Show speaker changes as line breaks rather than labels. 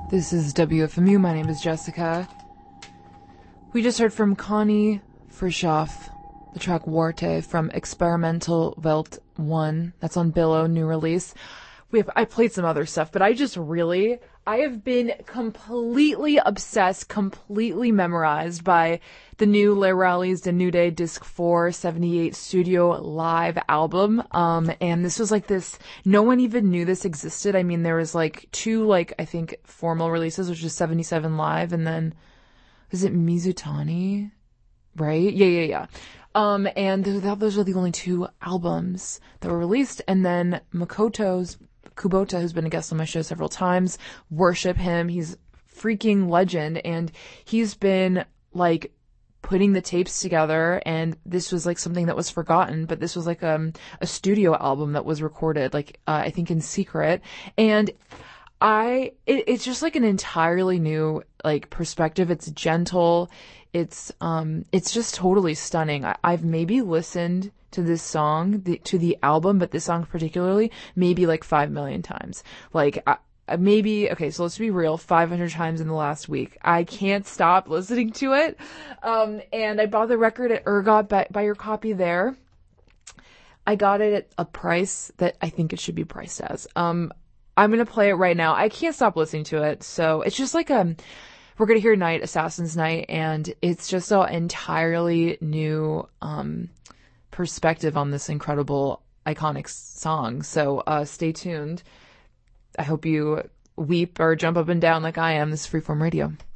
This is WFMU. My name is Jessica. We just heard from Connie Frischoff, the track Warte from Experimental Welt 1. That's on Billow, new release. I played some other stuff, but I have been completely obsessed, completely memorized by the new Les Rallies de Nude Disc 4 78 studio live album. And this was like this, no one even knew this existed. I mean, there was like two, I think formal releases, which is 77 live. And then, was it Mizutani? Right? Yeah. And those are the only two albums that were released. And then Makoto's Kubota, who's been a guest on my show several times, worship him. He's freaking legend. And he's been putting the tapes together, and this was something that was forgotten, but this was a studio album that was recorded, I think in secret. And it's just an entirely new, perspective. It's gentle. It's just totally stunning. I've maybe listened to this song, to the album, but this song particularly, maybe 5 million times. Maybe, okay, so let's be real, 500 times in the last week. I can't stop listening to it. And I bought the record at Ergot. Buy your copy there. I got it at a price that I think it should be priced as. I'm gonna play it right now. I can't stop listening to it. So it's just we're gonna hear Night, Assassin's Night, and it's just an entirely new, perspective on this incredible, iconic song. So, stay tuned. I hope you weep or jump up and down like I am. This is Freeform Radio.